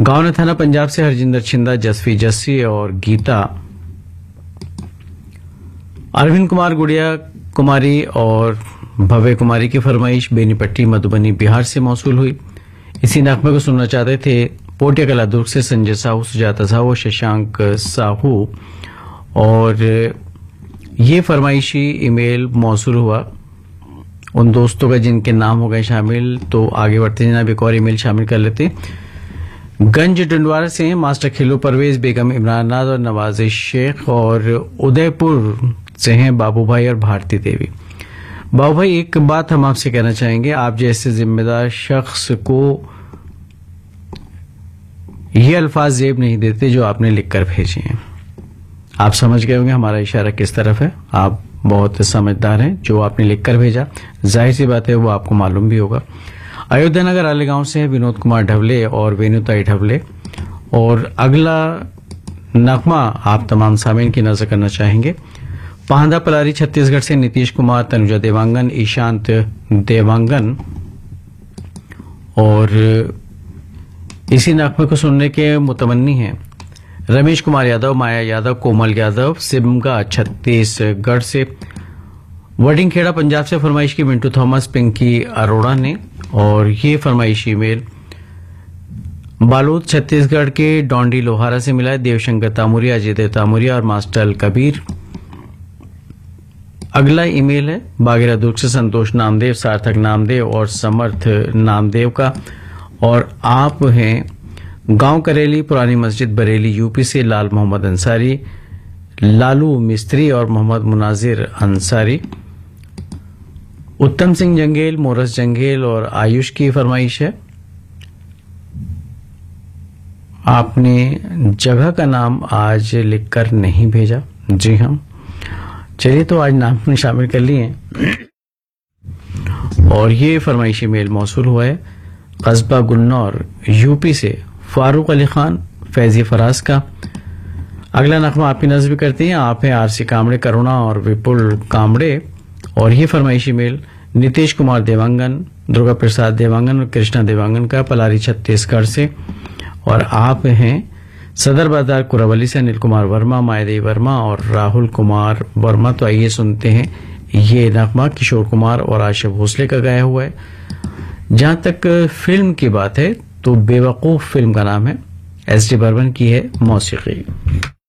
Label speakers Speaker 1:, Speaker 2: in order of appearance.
Speaker 1: गांव ने थाना पंजाब से हरजिंदर छिंदा, जसफी जस्सी और गीता, अरविंद कुमार गुड़िया कुमारी और भव्य कुमारी की फरमाइश बेनीपट्टी मधुबनी बिहार से मौसूल हुई। इसी नगमे को सुनना चाहते थे पोटिया कला दुर्ग से संजय साहू, सुजाता साहू, शशांक साहू, और ये फरमाइशी ईमेल मौसूल हुआ उन दोस्तों का जिनके नाम हो गए शामिल। तो आगे बढ़ते जनाब एक और ईमेल शामिल कर लेते। गंज डंडवारा से मास्टर खिलो परवेज, बेगम इमरान नाज और नवाज शेख, और उदयपुर से हैं बाबू भाई और भारती देवी। बाबू भाई, एक बात हम आपसे कहना चाहेंगे, आप जैसे जिम्मेदार शख्स को ये अल्फाज जेब नहीं देते जो आपने लिखकर भेजे हैं। आप समझ गए होंगे हमारा इशारा किस तरफ है। आप बहुत समझदार हैं। जो आपने लिखकर भेजा जाहिर सी बात है वो आपको मालूम भी होगा। अयोध्या नगर आलेगांव से है विनोद कुमार ढवले और वेनुताई ढवले, और अगला नगमा आप तमाम सामीन की नजर करना चाहेंगे। पांदा पलारी छत्तीसगढ़ से नीतीश कुमार, तनुजा देवांगन, ईशांत देवांगन, और इसी नगमे को सुनने के मुतमन्नी हैं रमेश कुमार यादव, माया यादव, कोमल यादव, सिमगा छत्तीसगढ़ से। वर्डिंगखेड़ा पंजाब से फरमाइश की मिंटू थॉमस, पिंकी अरोड़ा ने, और ये फरमाइश ईमेल बालोद छत्तीसगढ़ के डोंडी लोहारा से मिला है देवशंकर तामुरिया, अजय देव तामुरिया और मास्टर कबीर। अगला ईमेल है बागेरा दुर्ग से संतोष नामदेव, सार्थक नामदेव और समर्थ नामदेव का, और आप हैं गांव करेली पुरानी मस्जिद बरेली यूपी से लाल मोहम्मद अंसारी, लालू मिस्त्री और मोहम्मद मुनाजिर अंसारी। उत्तम सिंह जंगेल, मोरस जंगेल और आयुष की फरमाइश है। आपने जगह का नाम आज लिखकर नहीं भेजा। जी हाँ, चलिए तो आज नाम ने शामिल कर लिए हैं। और ये फरमाइशी मेल मौसूल हुआ है कस्बा गुन्नौर यूपी से फारूक अली खान, फैजी फराज का। अगला नगमा आपकी नजर करते हैं। आप हैं आरसी कामड़े, करुणा और विपुल कामड़े, और ये फरमाइशी मेल नीतीश कुमार देवांगन, दुर्गा प्रसाद देवांगन और कृष्णा देवांगन का, पलारी छत्तीसगढ़ से। और आप हैं सदर बाजार कुरावली से अनिल कुमार वर्मा, मायादेवी वर्मा और राहुल कुमार वर्मा। तो आइए सुनते हैं ये नगमा किशोर कुमार और आशिफ भोसले का गाया हुआ है। जहां तक फिल्म की बात है तो बेवकूफ फिल्म का नाम है, एस डी बर्मन की है मौसीकी।